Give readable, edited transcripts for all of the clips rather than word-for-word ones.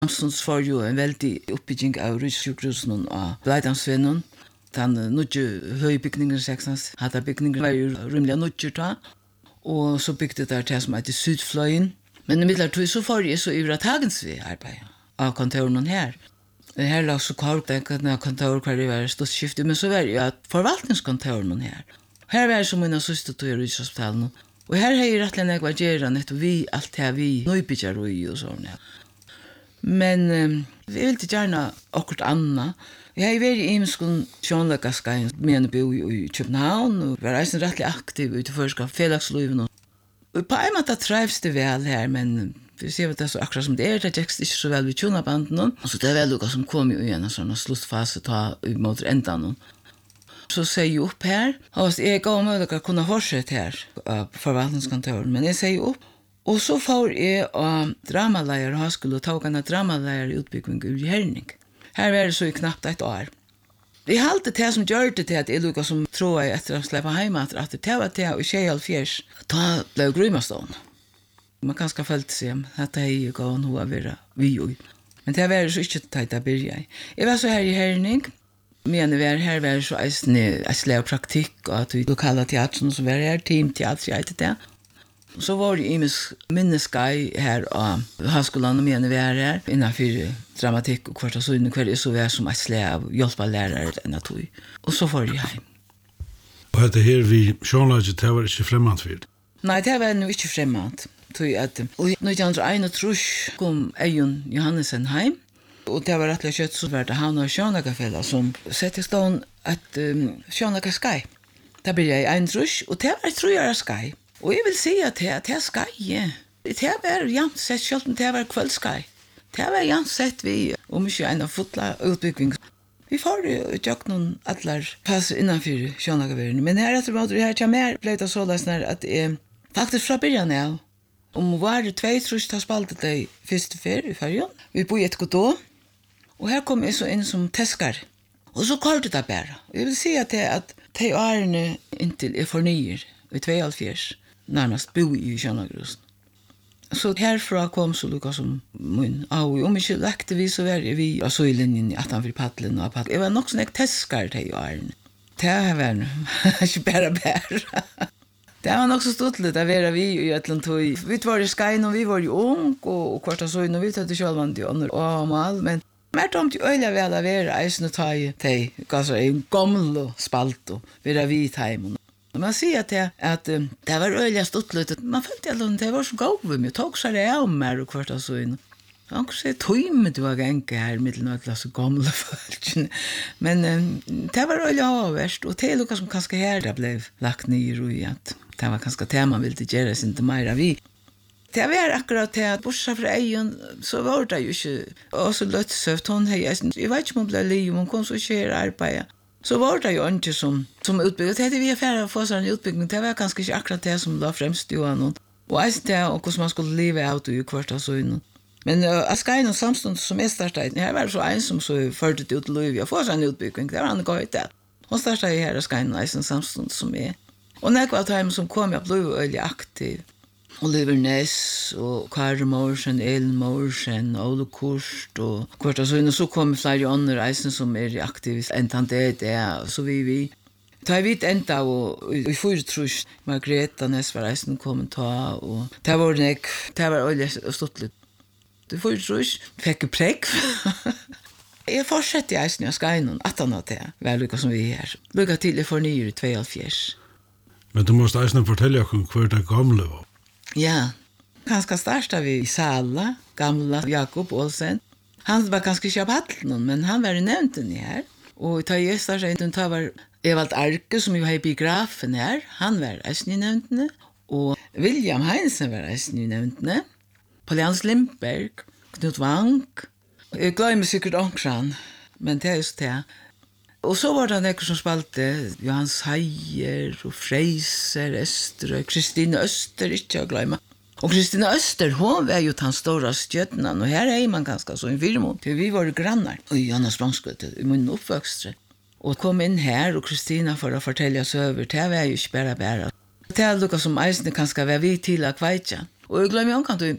Samstånds får jo en veldig oppbygging av russjukhusen og Bleidansvennen. Den nødje høybygningen, seksans, hadde bygningen var jo rymlig nødje da. Og så bygde det der som heter Sydfløyen. Men i midlertid så får jeg så ivra tagensvi arbeid av kontoren her. Her la så korkdekkene kontor hver det var stått skiftet, men så var det jo at forvaltningskontoren her. Her var det som mine søster tog i Rydshøspitalen. Og her har jeg rettelig nekva gjerra nettopp vi, alt det vi nøybygger og sånn. Ja. Men vi ville gjerne akkurat anna. Jeg har vært i Imskon sjånløkaskeien, men jeg bor i København, og var reisende rettelig aktiv ute for felagsliven. Og på en måte trevs det vel her, men vi ser at det er så akkurat som det det gikk ikke så vel ved tjonabanden. Så det er vel noe som kom jo igjen, en sånn sluttfase ta mot enden. Så sier jeg opp her, og jeg gav meg å kunne fortsette her på forvaltningskontoren, men jeg sier opp. Og så får jeg av dramaleier og høyskole og tog en dramaleier utbygging i Herning. Her var det så i knappt et år. Jeg halte det som gjør det til at jeg lukket som tror jeg etter å slippe hjemme at det var det og ikke helt fjers. Da ble jeg grymastående. Man kan skal følge seg at det er ikke noe å være vi jo. Men det var så ikke teit å begynne. Jeg var så her i Herning. Men her var så jeg praktikk og at vi lokale teateren som var her, teamteater, jeg heter det. Så var det minneskai her av høyskolen og mine vi her, innenfor dramatikk og kvart og så var som et slag av hjelpelærere enn at vi. Og så var det hjem. Og dette her vi sjånlaget, det var ikke fremmant for det? Nei, det var nå ikke fremmant. Og i 1931 kom Eion Johannesen hjem, og det var rettelig kjøtt så var det han og sjånlagafella som sette stånd et sjånlagaskai. Da ble jeg en trus, og det var 3 år skai. Og jeg vil si at det skai, det var jant sett, selv om det var kveldsskai. Det var jant sett vi, om ikke en av fotla utbygging. Vi får jo noen atler pass innenfor sjånlagaveren. Men her etter måte, her kommer mer, ble det så løsner at faktisk fra begynnelsen av, om var det 2 trus ta spalte det første fer i fergen. Vi bor i et godt år, og her kom jeg så inn som teskar. Og så kallte det bare. Jeg vil si at de årene inntil jeg fornyer, i 72, nærmest bo i sjånlagrusen. Så herfra kom så lukka som min av, om ikke lekte vi så var vi av søylinjen i atanfri paddelen og paddelen. Jeg var nok sånn jeg teskar til årene. Det var ikke bare. Det var nok så stortligt å være vi i et eller annet. Vi var i Skein og vi var jo ung og kvart av søyn og vi tatt sjølvand til ånder og mal, men mer tomt jo øyla vel å være eisen og ta i teg, altså en gammel spalt og være vi i heimen. Man sier at det var øyla stortligt, man følte at det var så gav med, jeg tok seg det av meg og kvart av søyn. Han kunne si, tøyme du var gengke her, middelen av et så gamle folk. Men det var øyla avverst, og det lukka som kanskje her det ble lagt ned i at det var kanskje det man ville gjøre sin til mer av vi. Det var akkurat det at bortsett fra Eion, så var det jo ikke, og så løtsøft, jeg vet ikke om hun ble liv, hun kom så ikke her arbeid. Så var det jo ikke som utbygging. Det vi ferdig å få sånn utbygging, det var kanskje ikke akkurat det som la fremst jo av noen. Og jeg synes det, og hvordan man skulle leve av det i kvart og så innom. Men jeg skal inn og samstånd som jeg startet, her var det så en som så førte det ut til liv, og få sånn utbygging, det var han gøy til. Hun startet her og skal inn og en samstånd som jeg. Og når jeg var til som kom, jeg ble veldig aktiv. Oliver Ness og Kari Morsen, Elin Morsen, Ole Kurst og kvart og så kom flere andre reisen som aktivist, enn det, så vi. Da jeg vidt enda, og i 4 Margrethe Ness var reisen kom ta, og det var veldig stått litt. I 4 fikk jeg prekk. Jeg fortsetter i eisen, jeg skal inn, at han hadde det, vel lykka som vi her. Lykka til jeg fornyer i 72. Men du måste eisen fortelle oss hva det gamle var. Ja, kanskje startet vi i Sala, gamla Jakob Olsen. Han var kanskje ikke av Hattelen, men han var i nevnten her. Og da jeg startet, da var Evald Arke, som jo har biografen her, han var eisen i nevntene. Og William Heinsen var eisen i nevntene. Paulians Lindberg, Knut Wang. Jeg glemmer sikkert ångren, men det er just det. Og så var det noen som spalte Johan Seier og Freiser, Øster og Kristine Øster, ikke å glemme. Og Kristine Øster, hun var jo den store stjøtnen, og her er man ganske så en firmod, til vi var grannar. Og Johanna Sprangsgøte, i min oppvøkstre. Og kom inn her, og Kristina for å fortelle oss over, det var jo ikke bare. Det er noe som eisene kanskje var vi til å kveitja. Og jeg glemmer omkant,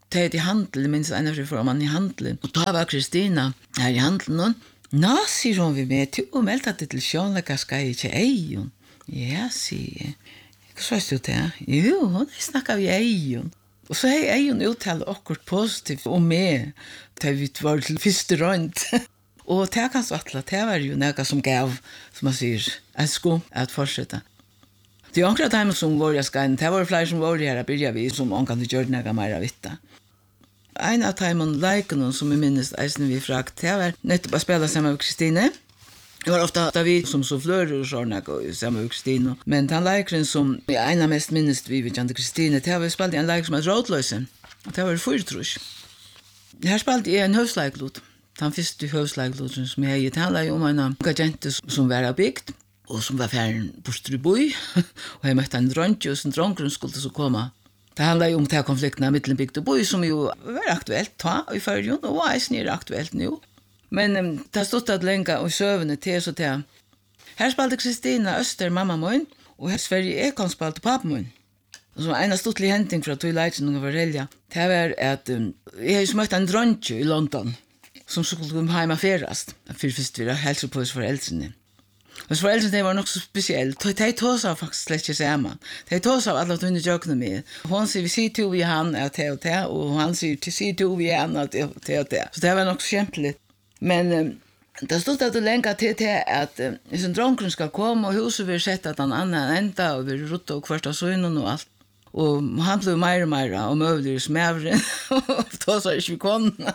Det i handel, minns en av för man i handel. Och då var Kristina här i handeln. Nå, sier hon vi med, du har meldt at det til sjånlega skal jeg ikke eion. Ja, sier. Hva svarst du det? Jo, hun snakka vi eion. Og så har eion uttalt akkurat positivt om meg, da vi var til første rønt. Og det kan svattla, det var jo noe som gav, som man sier, en sko at fortsette. Det er akkurat dem som var i skaden, det var flere som var i her, byrja vi, som omkant gjør noe mer vitta. En av timon likenon som jeg minnes eisen vi frakt, det var nettopp å spela sammen med Kristine. Det var ofta vi som så flører og sånne sammen med Kristine. Men den likeren som jeg en av mest minnes vi ved Jante Kristine, det var spalt en liker som het Rådløse. Det var fyrtrus. Her spalte jeg en høvsleiklot. Den første høvsleiklot som jeg gikk handla om en av jente som var bygd, og som var ferdig bostru-boi. Og jeg møtte en dronje, og som drongrun skulle så komme. Det handlar ju om de konflikterna mellan bygd och bo som ju var aktuellt ta i förrjun och är aktuellt nu. Men det stod att länka och sövne till så till. Här spelade Kristina Öster mamma min och här Sverige är kan spela pappa min. Så en stort händing för att du lärde några förälja. Det var att jag har mött en dronje i London som skulle komma hem och ferast. För först vi hälsa på oss föräldrarna. Och föräldrarna var nog så speciellt. De tog sig faktiskt släck samman. De tog sig av alla tunna jökna med. Hon säger vi ser till vi han att det och det och han säger till sig till vi han att det och det. Så det var nog kämpligt. Men det stod att det länka till att en dronken ska komma och huset vill sätta att han annan ända och vill rota och första sönen och allt. Och han blev mer och mer och möjligt i smävren och då sa jag konna.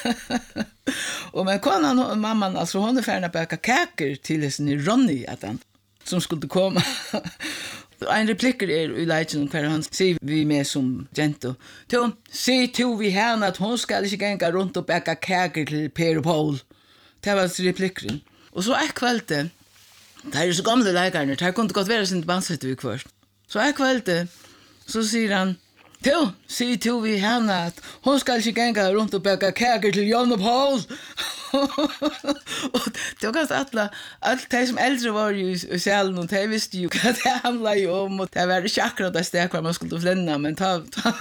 Och men konan och mamman alltså hon är färdig att baka kakor till sin Ronny att han som skulle komma. En repliker i leiten kvar han säger vi med som gento. Då se till vi här att hon ska inte gänga runt och baka kakor till Per och Paul. Det var repliken. Och så kvällte. Det är så gamla läkarna. Det kunde gott vara sin bandsätt vi först. Så kvällte så säger han då säger till vi henne att hon ska inte gänga runt och baka kakor till Jan och Paul. Och det var ganska allt det som äldre var ju i salen och det visste ju vad det handlade om och det var inte akkurat det steg man skulle flänna men det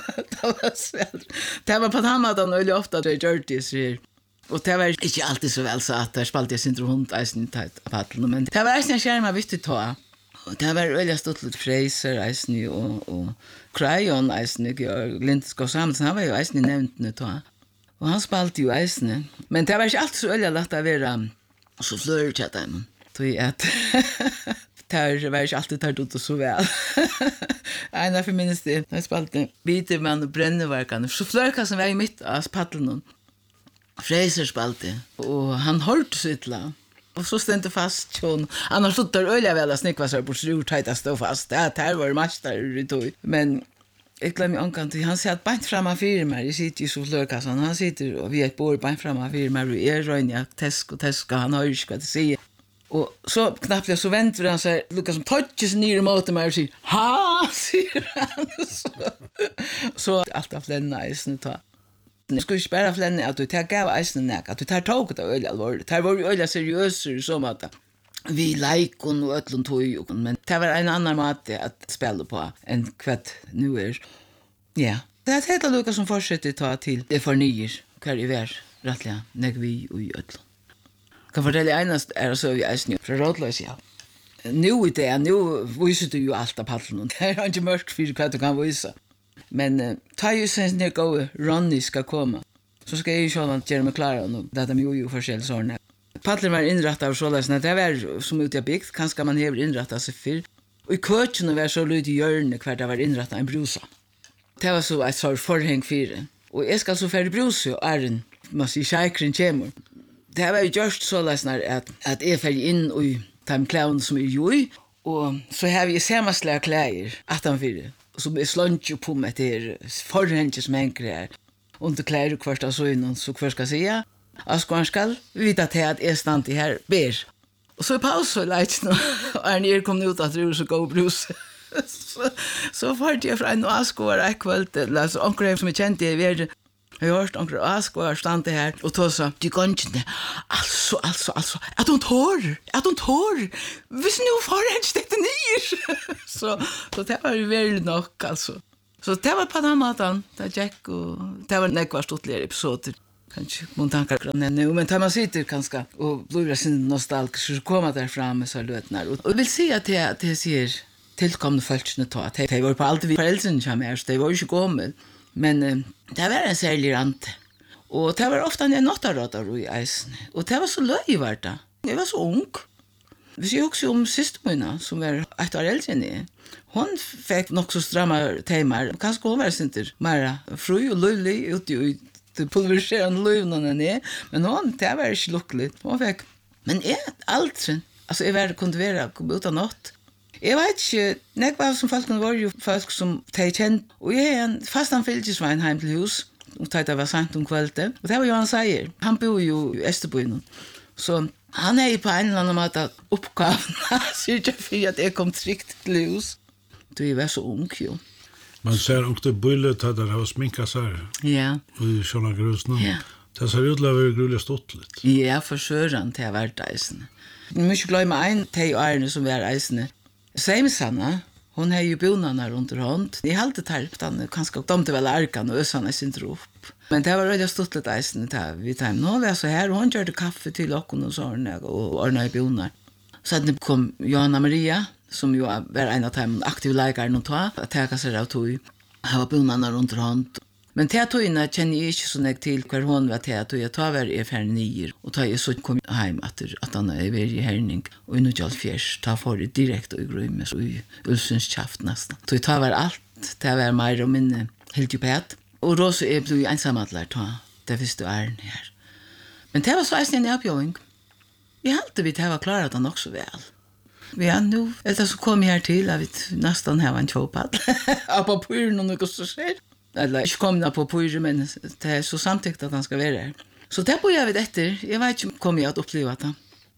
var på hammadan väldigt ofta att det gör det så och det var inte alltid så väl så att där spalte jag sin hund eisen på paddlen men det var en skärma viktigt ta. Och det var väldigt stort lite Fraser eisen och Crayon eisen och Lindskog Samuelsen han var ju eisen nämnt nu då. Och han spalte ju eisen. Men det var inte alltid så väldigt lätt att vara så flörigt att dem. Så att det var inte alltid tar ut så väl. En av minns det. Jag spalte Biterman och Brenneverkan. Så flörka som var i mitt av paddlen. Fraser spalte. Och han hållt sitt la. Och så stände fast hon. Annars stod där öliga väl att snickva sig på strurtajt att stå fast. Det här var mästare i tog. Men jag glömmer omkant. Han säger att bant framma firmar. Jag sitter ju så flörkassan. Han sitter och vi är ett bord bant framma firmar. Och är röjniga teska. Han har ju vad det säger. Och så knappt jag så väntar han sig. Lukas som touches ner i maten mig och säger. Ha! Säger han. Så allt av flänna är snutt. Nu ska vi spärra flänna att du tar gav eisen näck. Att du tar tåget av öl allvarligt. Det var ju öl seriöser som att vi laikon och ötlund tog. Men det var en annan mat att spela på än kvart nu är. Ja. Det är helt Lukas som fortsätter ta till det förnyer. Kvar i vär. Rättliga. När vi och i ötlund. Kan fortelle enast så vi eisen fra Rådløs, ja. Nu i det, nu viser du jo alt av paddelen. Det er ikke mørkt for hva du kan vise. Men ta ju sen när gå Ronny ska komma. Så ska jag ju själv göra mig klara nu. Det är ju forskjellig såna. Paddlen var inrättad av sådana det var som ute i bygd. Kanske man hever inrättat sig för. Och i kötchen var så lite i hjörne kvar det var inrättat en brusa. Det var så ett sorts förhäng för det. Och jag ska så färdig brusa och Arren måste i kärkren kommer. Det var ju just så läsnar att jag färdig in i de kläderna som är ju och så har vi samma slag kläder att han för som är slunch på med det förhänges mängder under kläder kvarsta så innan så kvar ska säga att ska vita till att är stant i här ber och så paus så lights nu och när kom ut att det så gå brus så vart jag från och askor ekvalt alltså onkel som är känt i världen. Jag har hört onkel askor stand här och då så du kan inte alltså att hon tår visst nu får jag inte det ner så det var ju väl nog alltså Så det var på den måten, det gick och det var nekvar stortligare episoder. Kanske montankar nu, men tar man sitter kanske och blir sin nostalgisk så kommer där fram med så lötnar. Och vill se att det ser tillkomna folkene ta att det var på allt vi föräldrarna som är, det var ju inte gammel. Men det var en särlig rant. Och det var ofta en nottarådare i eisen. Och det var så löjvärt. Jag var så ung. Hvis jag också om systermöna som var ett år äldre än jag. Hon fick nog så stramma timmar. Kanske hon var inte mer fru och löjlig ute i det pulveriserande löjvnen än jag. Men hon, det var inte luckligt. Hon fick. Men allt, alltså jag kunde vara utan något. Jag vet inte, när var som folk var ju folk som de känt. Och jag är en fastan fylkesvein hem till hus. Och det var sent om kvällen. Och det var Johan Seier. Han bor ju i Österbyn. Så han är ju på en eller annan måte uppgavna. Syrja för att jag kom tryggt till hus. Då jag var så ung ju. Man ser också bullet att det har sminkat sig. Ja. Och i sådana grusna. Ja. Det ser ut att vara gruligt stottligt. Ja, för sören till att vara eisen. Nu måste glömma en till åren som var eisen. Seimsanna, hon har ju bonarna runt hånd. I halvt tarptan, kanske de väl arkan och ösarna sin upp. Men det var väldigt stottligt eisen där vid time. Nu var jag så här, hon gjorde kaffe till okken och sådana och ordnade bonar. Så kom Johanna Maria, som ju var en av de aktiva läkaren och ta, att täcka sig av tog. Ha bonarna runt hånd. Men teaterna känner jag inte så nek till hver hon var teater. Jag tar var i färre nier och tar jag så kom hem att han är i herning och i Nudjalfjärs tar för det direkt och i grymmes och i Ulsens tjaft nästan. Så jag tar var allt, det var mer och minne helt djupet. Och då så blev jag ensamadlar ta, det visste jag här. Men det var så en uppgång. Vi hade vi det var klarat han också väl. Vi har nu, eller så kom jag här till att vi nästan har en tjåpad. På pyren och något så sker. Eller inte komna på pyre, men det är så samtyckt att han ska vara här. Så det bor jag vid efter. Jag vet inte om jag att uppleva det.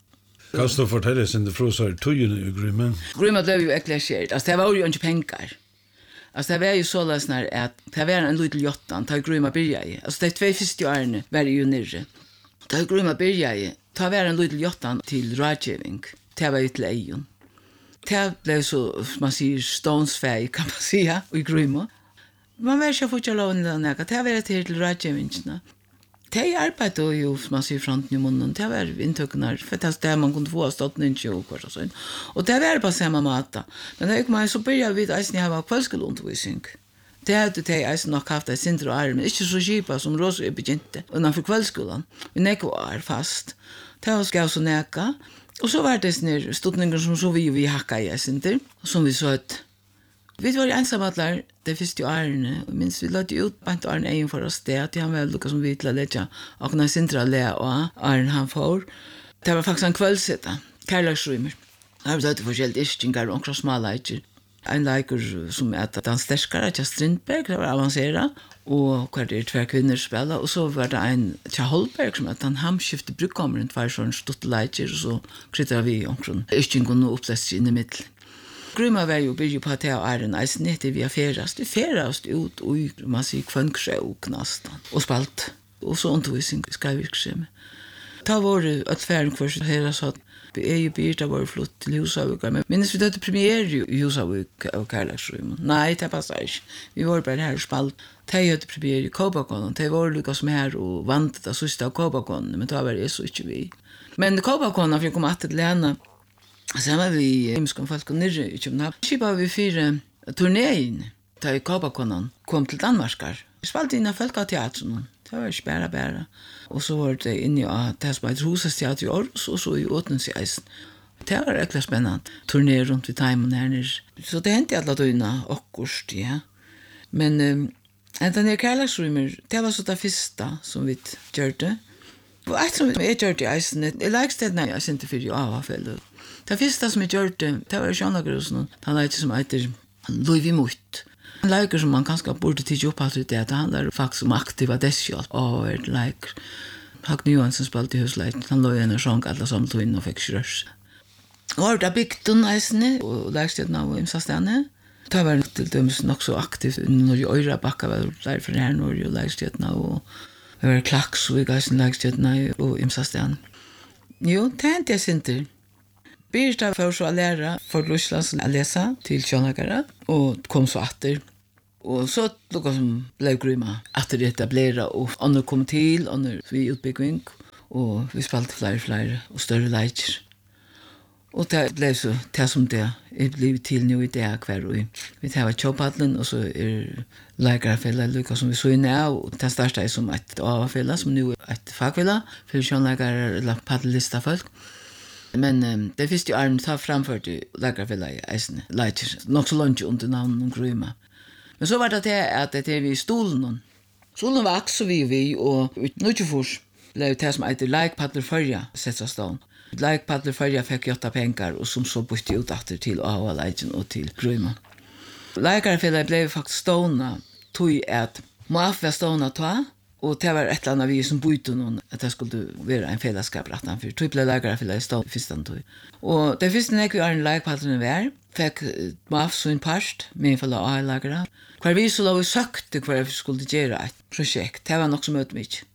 Kan du fortälla sin frusar tøyene i Grymmen? Grymmen blev ju eklasjerat. Alltså det var ju inte pengar. Alltså det var ju så läsnar att det var en liten jottan. Ta Grymma börja i. Alltså det 2 första åren var ju nere. Ta Grymma börja i. Ta var en liten jottan till rådgivning. Det var ju till Ejon. Det blev så, man säger, stånsfärg kan man säga, i Grymma. Man var inte fortsatt lån att det var till rådgivningarna. Det arbetade ju, som man säger, fronten i munnen. Det var intöknar, för det där man kunde få stått en tjokor och så. Och det var på samma mat. Men det man så började vi att ha kvällsskoleundervisning. Det hade det nog haft ett sinter och arm. Inte så kipa som Rosa begynte innanför kvällsskolan. Vi nekvar fast. Det var ska så näka. Och så var det snir studningar som så vi hacka i sinter. Som vi så att vi var ensamadlar det första åren. Minns vi lade ut på ett åren egen för oss det. Att han var lukka som vi till att lägga. Och när sintra lä och åren han får. Det var faktiskt en kvällssätta. Kärleksrymer. Här var det forskjelligt ischtingar och några små leker. En leker som är den stärskare till Strindberg. Det var avancerat. Och hver det 2 kvinnor spela. Och så var det en till Holberg som att han hamskifte brukkommeren 2 sånne stutte leker. Och så kryddade vi omkring ischtingar og oppläst in i middel. Grymma var ju byggt på att jag är en eisnett vi affärast. Vi färast ut och man ser kvanksjök nästan. Och spalt. Och så undervisning ska vi skriva. Ta var att färden för sig hela så att vi är ju byrda var flott till Husavukar. Men minns vi det premiär i Husavuk och Kärleksrymmen? Nej, det passar inte. Vi var bara här och spalt. Det hade premiär i Kobakonen. Det var lyckas med här och vant det sista av Kobakonen. Men det var det så inte vi. Men Kobakonen fick komma att lära. Sen var vi i Himskon folk och nere i København. Så var vi 4 turnéin da Kobakonen kom til Danmarkar. Vi spalte inn av Folketeatren. Det var ikke bare. Og så var det inne i det som heter Husets teater i Aarhus, og så i Åtens i Eisen. Det var ekkert spennende. Turné rundt vid Taimen her nere. Så det hendte alle døgna akkurst, ja. Men den her Kærleksrymer, det var så det første som vi gjorde. Og et som jeg gjorde i Eisen, jeg lekstedene jeg sendte for jo avfellet. Det første som jeg gjorde, det var Sjønagrusen, han leker som heter Louis Mutt. En leker som man kanskje burde tidsi opp alt ut det, det handler faktisk om aktiva deskjalt og et leker. Hagn Johansen spalte i husleit, han lå igjen og sjong alle som tog inn og fikk skjørs. Og det bygden eisene, og lekstedene av Imsastene. Det var til dømes nok så aktivt, når jeg øyre bakka var derfor her, når jeg lekstedene, og det var klaks og i geisen lekstedene og Imsastene. Jo, det hendte jeg sinter. Birta får så å lære for Lusslands å lese til Kjønagere, og kom så atter. Och så lukka som blev grymma att det etablera och andra kom till och vi utbygging och vi spalt fler och större leker. Och det blev så det som det blev till nu i det kvar vi tar choppadlen och så läkarfälla Lucas som vi så inne och det starta är som ett avfälla som nu ett fackfälla för sjönläkare eller paddlista folk. Men det finns ju arm ta framfört läkarfälla i eisen leker nog så långt under namn och grymma. Men så var det att det är vi stolen. Stolen var också vi och utnutjefors blev det som heter Lækpaddler Førja sätts stånd. Lækpaddler Førja fick 8 pengar och som så bytte ut åter till AHL-legen och till Grymma. Läkarfället blev faktiskt stående tog att Moaf var stående ta och det var ett eller annat vi som bytte någon att det skulle vara en fällskap rattan för tog blev läkarfället stående första tog. Och det första när vi är en Lækpaddler var fick Moaf så en part med för AHL-läkare. Kvar vi så låg vi sökte kvar vi skulle göra ett projekt. Det var nog som mycket.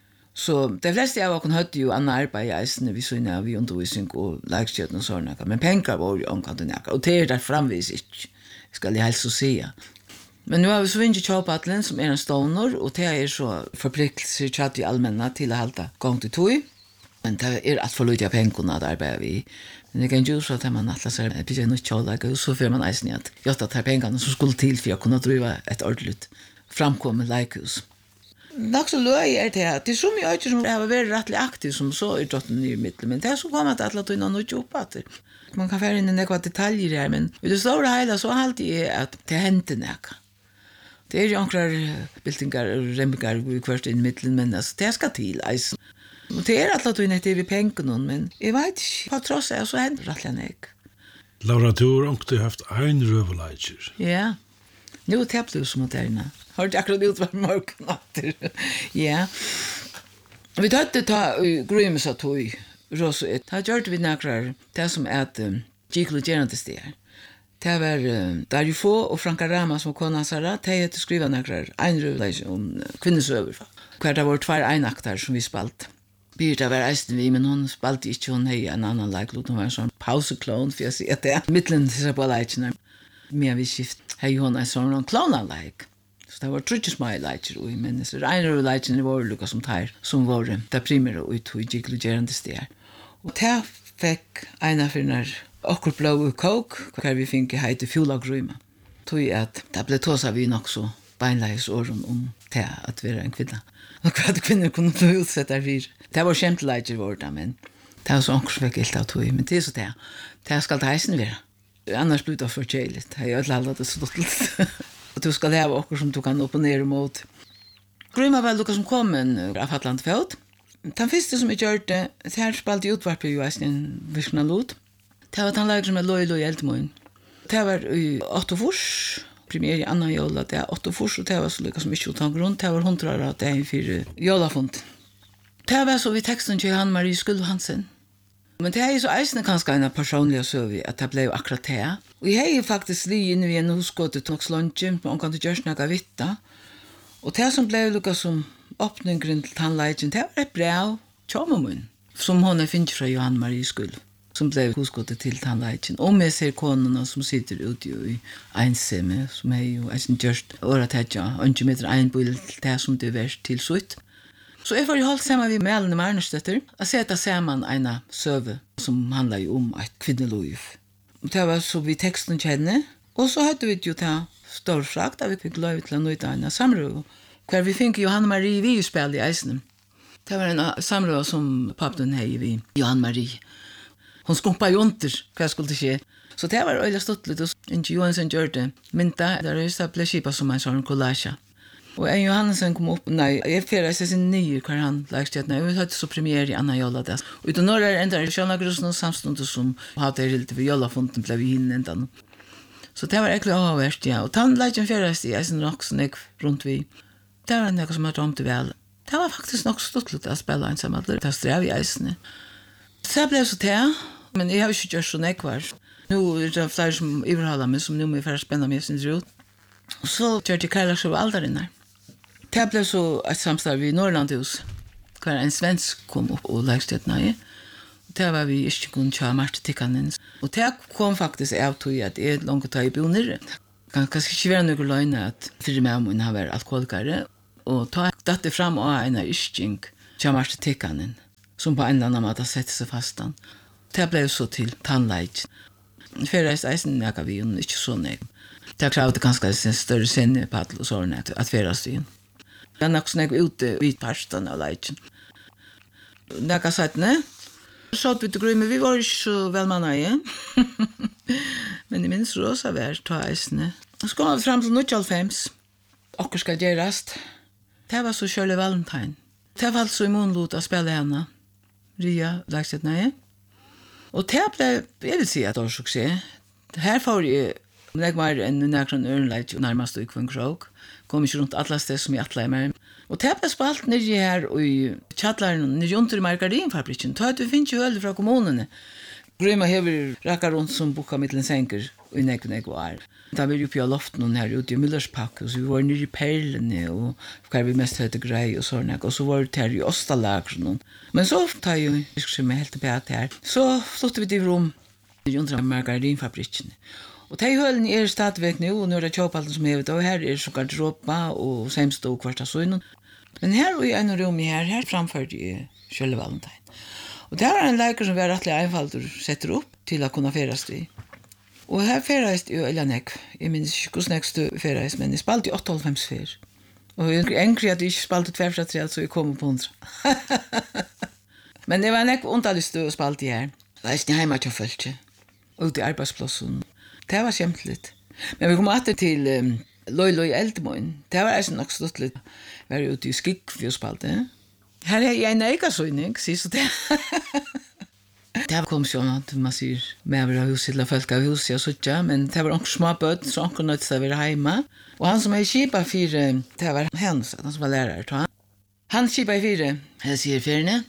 Så de flesta av oss hade ju annan arbete i eisen vi så när vi undervisning och lagskjøten och sådana. Men pengar var ju omkant och och det där framvis inte. Ska jag helst säga. Men nu har vi så vinner Choppadlen som är en stoner och det är så förpliktelser chatt i allmänna till att hålla gång till tog. Men det är att förlora pengarna att arbeta vi. Men det kan ju så att man alla säger att det är något challenge och så får man eisen att jag tar pengarna som skulle till för att kunna driva ett ordentligt framkommande läkhus. Nog så löj är det att det är så mycket som har varit rättligt aktiv som så i drotten i mitten. Men det är så kommer att alla tunna något jobbat. Man kan föra in några detaljer här, men i det stora hela så alltid är att det händer något. Det är ju några bildningar och remmingar i kvart i mitten, men alltså, det ska till. Alltså. Och det är alla tunna till vid pengarna, men jag vet inte, på trots av så händer rättligt något. Laura, du har också haft en röverleger. Ja, nu täppte du som att det har jag akkurat ut var mörknatter. Ja. Vi tänkte ta grymsa tog rosa ett. Här gjorde vi några det som att giklugerande stigar. Det var Dario Fo och Franka Rama som kona Sara. De hade skriva några einrövleis om kvinnesöver. Kvar det var 2 einaktar som vi spalt. Birta var eisen vi, men hon spalte inte hon hei en annan leiklot. Hon var en sån pauseklon för jag ser att det är mittlen till sig på leikene. Men vi skift hei hon en sån klonanleik. Så det var trutjesmai leiter og men det regner leiterne var lukka som tar som var det primære ut og giklugerande steder. Og det fikk en av finner okkur blå kåk hver vi fikk heite Fjula Gryma. Tog at det ble tåsa vi nok så beinleis åren om det at være en kvinna. Og hva kvinner kunne få utsett der vir. Det var kjempeleiter var det, men det var så okkur som fikk ilt av tog. Men det er så det. Det skal det heisen være. Annars blir det for kjeiligt. Jeg har ikke det så dårligt. Och du ska leva också som du kan opponera mot. Grymma var Lucas som kom av Hatland fält. Den första som jag gjorde, det här spelade utvarp i en visionalot. Det var den läger som är loj Eltmoin. Det var i 8 fors, premiär i Anna Jolla, det är 8 fors och det var så lyckas som inte utan grund. Det var 100 år att det är för Jollafond. Det var så vid texten till Ann-Marie Skullhansen. Men det är så eisne kanske en personlig så att det blev akkurat det. Och jag är faktiskt li inne i en huskottet och slunchen på omkant görs några vitta. Och det som blev lukas som öppningen till tandlägen, det var ett brev tjommun som hon finns från Johan Marie Skull som blev huskottet till tandlägen. Och med ser konorna som sitter ute i ensamme som är ju eisen gjort åratätja och inte med en bild det som det är värst till sutt. Så jag får ju hålla samman vid Melanie Marnerstetter att sätta samman en söve som handlar ju om ett kvinneliv. Det var så vid texten känner. Och så hade vi ju det stor frakt där vi fick lov till att nöjda en samråd. Kvar vi fick Johanna Marie vid spel i eisen. Det var en samråd som pappen hej vid Johanna Marie. Hon skumpade ju under vad jag skulle ske. Så det var öjligt stottligt och inte Johansson gjorde det. Men där är det blev kipa som en sån collage. Och en Johansen kom upp, nej, jag färde sig sin nyer kvar han lagstjärna. Jag hade så premiär i Anna Jolla där. Och utan några ändrar i Sjönagrusen och samstånd som hade det lite vid Jollafonden blev vi in ändan. Så det var äckligt avvärst, ja. Och tandlägen färde sig i sin också nek runt vi. Det var något som hade drömt väl. Det var faktiskt nog stottligt att spela ensamma. Det sträv i eisen. Så det blev så det. Men jag har ju inte gjort så nekvar. Nu är det flera som överhåller mig som nu är för att spänna med sin rot. Och så gör det Karla så aldarinnar. Det blev så ett samstarv i Norrlandhus. Kvar en svensk kom upp och lagstjärna i. Det var vi inte kunde köra Martin Tikkanen. Och det kom faktiskt av till att det är långt att ta i boner. Kanske inte vara någon lögn att för mig om han var alkoholikare och ta det fram och en ischink chamarstikanen som på en eller annan måte sätter sig fast. Det blev så till tandläkare. Förreist eisen näka vi och inte så nej. Det krävde ganska en större sinne på att såna att föras in. Jag nog snägg ut vid pastan och lägen. Näka sagt nej. Så att vi tog men vi var ju så välmanna igen. Men det minns rosa värst ta eisen. Så kom vi fram till 95. Och ska görast. Det var så Shirley Valentine. Det var alltså i månlot att spela henne. Ria lagset nej. Och det blev, jag vill säga att det var succé. Här får jag mer än någon öronleit och närmast i Kvinnkrog. Kom inte runt alla steder som jag attlar med. Och det blev spalt nere här i Tjattlaren, nere under i Margarinfabriken. Det finns ju öl från kommunen. Grymma hever rackar runt som boka mittlen sänker i nekv var. Da var ju på loften här ute i Müllerspack och så vi var nere i Perlene och kvar vi mest hade grej och sådana och så var det här i Ostalagren. Men så tar ju som helt tillbaka här. Så flyttade vi till rum i under Margarinfabriken. Och det höllen är stadigväck nu och nu är det köpalten som hevet och här är så garderoba och sämsta och kvarta så. Men här i en rum här framförde jag Shirley Valentine. Och det var en läkare som var rättligt enfald och sätter upp till att kunna färas i. Och här färas ju Elanek. Jag minns inte hur snäckst du färas, men jag spalt i 8,5 fär. Och jag änkrig att jag inte spalt i 2,3 så jag kom på 100. Men det var en ontalig stå spalt i här. Det är inte hemma till följt. Ute i arbetsplatsen. Det var kämpligt. Men vi kom åter till Loj Eldmoin. Det var alltså nog stått lite. Vi var ute i Skickfjordspalten. Här är jag en ägarsöjning, så det. Det kom så att man ser med över huset eller folk av huset och sådär, men det var också små böt så han kunde inte vara hemma. Och han som är kipa för det var han som var lärare. Han kipa i 4, jag säger färne.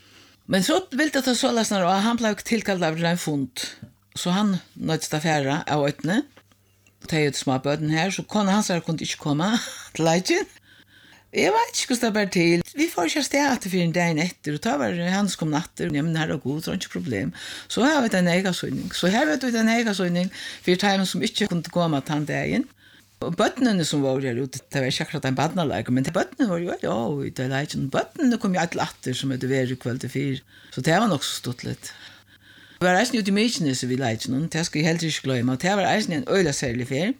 Men så ville det ta så läsnar och han blev tillkallad av en fond. Så han nöjde affära av ötne. Det är ju små böten här, så han sa kunde inte komma till lägen. Jag vet inte hur det var till. Vi får inte stå för en dag efter. Och då var det han som kom natter. Ja, men här är god, så är det inte problem. Så här vet vi en ägarsöjning. Så här vet vi en ägarsöjning för de som inte kunde komma till den dagen. Och bötterna som var där ute, det var inte akkurat en badnaläge, men bötterna var ju ja, i det lägen. Bötterna kom ju alltid atter som det var i kväll till 4. Så det var nog så stått lite. Det var resten ute i Mykines vid lägen. Det ska jag helt inte glömma. Det var resten en öjla särlig fär.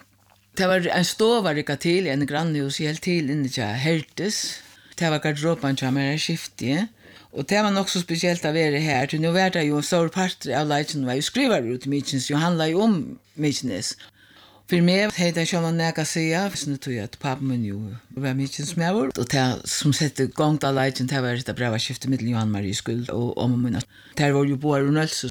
Det var en stovarika till, en grannhus helt till inne till Hertes. Det var garderoban som var skiftig. Och det var också speciellt att vara här. Till nu var det ju en stor part av lägen var ju skrivare ut i Mykines. Det handlar ju om Mykines. För mig hade jag själv näka säga. Så nu tog jag att pappa min ju var Mykines med. Och det som sätter igång till lägen, det var ett bra skifte med Johan Marie Skuld och om mina. Det var ju bara Ronalds.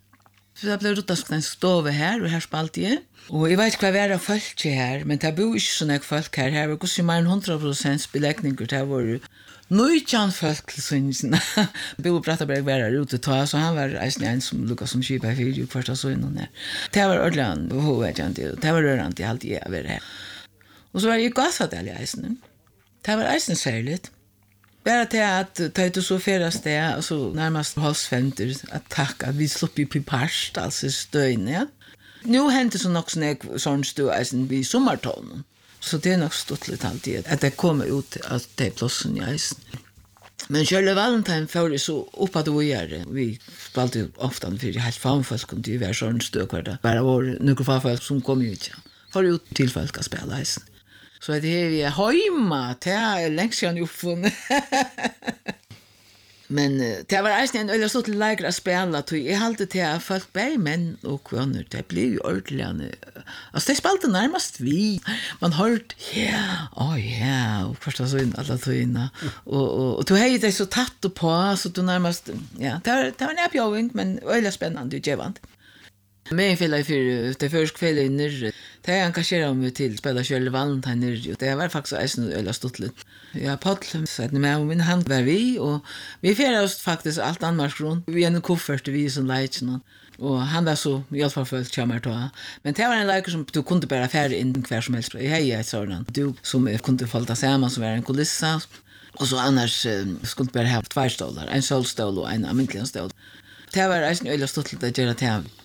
Så det blev ruttat en stove här och här spalt jag. Och jag vet inte vad det är folk här, men det bor inte sådana folk här. Här var ganska mer än 100% beläggningar. Det var nöjtjan folk till synsna. Bo Brattaberg var där ute ta, så han var en som lukkade som kypa i 4 kvarta synen här. Det var ordland och hovedjant. Det var rörande alltid jag var här. Och så var det gassat alla eisen. Det var eisen särligt. Bara till att ta ut så färas det, och så närmast halsfenter att tacka att vi slopp ju på parst, alltså stöjn, ja. Nu händer så nog sån støeisen vid sommartonen. Så det är nog stått lite alltid att det kommer ut att det är plåsen i eisen. Men Shirley Valentine får det så upp att vi gör. Vi spelade ofta för helt fanfolk och det var sån støkvarda. Bara var några fanfolk som kom ut. Får ut till folk att spela eisen. Så det är vi hemma, det är längst sedan uppfunnen. Men det var eisen en ölla stort lägre att spela. Jag hade till att folk bär män och kvinnor. Det blev ju ordentligt. Alltså det spelade närmast vi. Man hörde, och första så in alla tøyna. Och du hade det så tatt och på, så du närmast, ja, det var en uppgivning, men ölla spännande och gevant. Men jag fällde för det första kvällen inner. Det är engagerat mig till att spela Shirley Valentine. Det var faktiskt en ölla stort lite. Jag paddlade så med och min hand var vi. Och vi färde oss faktiskt allt annars runt. Vi en kuffert vi som lägen. Och han var så i alla fall följt kommer ta. Men det var en läger som du kunde bara färre in kvar som helst. Jag hade ett sådant. Du som kunde fölta samman som var en kulissa. Och så annars skulle du bara ha 2 stolar. En solstol och en amintlig stol. Det var en ölla stort lite att göra det här.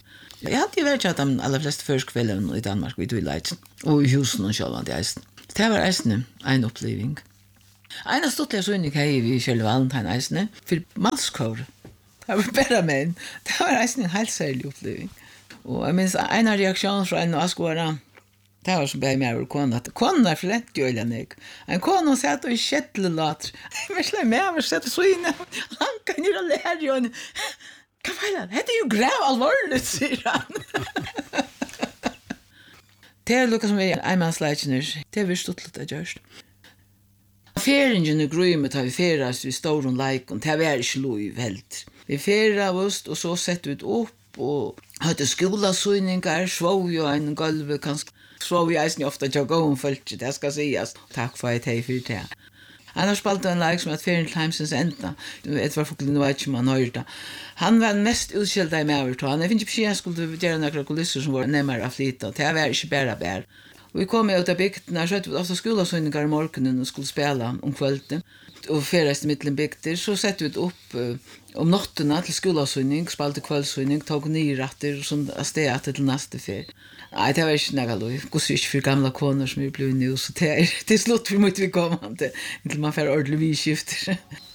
Jag hade ju varit att de allra flesta förskvällen i Danmark vid Leiden. Och i husen och själva det eisen. Det var eisen en uppleving. En av stortliga synning hei vi Kjell Valentin eisen för malskår. Det var bara men. Det var eisen en helt særlig uppleving. Og jeg minns en av reaksjonen fra en av skårene, det var som bare med over kona. Kona flent jo eller nek. En kona satt og kjettelelater. Jeg slår med over sett så inne. Han kan jo lære jo. Hva feil han? Det jo grav alvorlig, sier han. Det lukket som vi einmannsleikner. Det vi stått litt av gjørst. Feringen og grøymet har vi ferast vi står om leikon. Det var ikke lov helt. Vi ferer oss, og så setter vi det opp, og hadde skolasynningar, svov jo en gulve, kanskje svov jo eisen ofta til å gå om folk, det skal sies. Takk for at jeg fyrir det. Han har spalt en lag som at ferien til heimsens enda, et var folk nå ikke man hørte. Han var den mest utskjelda i mevertå. Han finner ikke jeg skulle gjøre noen kulisser som var nemmere av flytta, det var ikke bare bær. Og vi kom ut av bygden, så hadde vi ofta skolasynningar i morgenen og skulle spela om kvelden. Og ferest i mittlen bygder, så sette vi det opp om nottena til skolasynning, spalte kveldssynning, tog nyratter og sånn av stedet til neste fer. Nei, det var ikke nægget lov. Gås ikke for gamle koner som vi ble nå, så til slutt vi måtte vi komme til man får ordentlig vidskifter.